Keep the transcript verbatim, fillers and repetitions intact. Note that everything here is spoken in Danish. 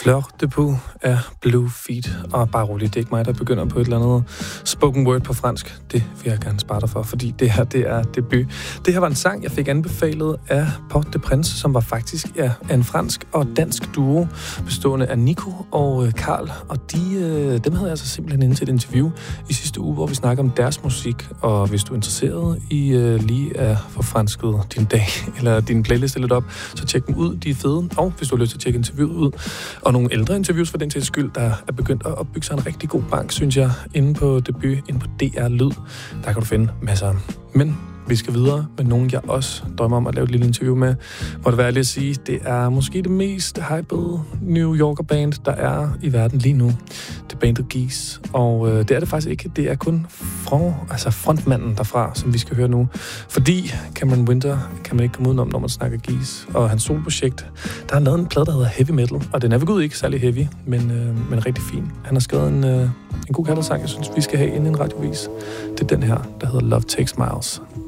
Fleur de Peau er Blue Feet. Og bare roligt, det er ikke mig, der begynder på et eller andet spoken word på fransk. Det vil jeg gerne spare dig for, fordi det her, det er debut. Det her var en sang, jeg fik anbefalet af Port de Prince, som var faktisk ja, en fransk og dansk duo, bestående af Nico og Karl. Og de, øh, dem havde jeg altså simpelthen inde til et interview i sidste uge, hvor vi snakker om deres musik. Og hvis du er interesseret i øh, lige at få fransket din dag, eller din playlist lidt op, så tjek dem ud, de er fede. Og hvis du har lyst til at tjekke interviewet ud, og nogle ældre interviews for den til skyld, der er begyndt at opbygge sig en rigtig god bank, synes jeg, inde på debut, inde på D R Lyd. Der kan du finde masser. Men vi skal videre med nogen, jeg også drømmer om at lave et lille interview med. Må det være lige at sige, det er måske det mest hypede New Yorker band, der er i verden lige nu. Det er bandet Geese. Og øh, det er det faktisk ikke. Det er kun fra, altså frontmanden derfra, som vi skal høre nu. Fordi Cameron Winter kan man ikke komme udenom, når man snakker Geese. Og hans solprojekt, der har lavet en plade, der hedder Heavy Metal. Og den er ved Gud ikke særlig heavy, men, øh, men rigtig fin. Han har skrevet en, øh, en god kærlighedssang, jeg synes, vi skal have inden en radiovis. Det er den her, der hedder Love Takes Miles.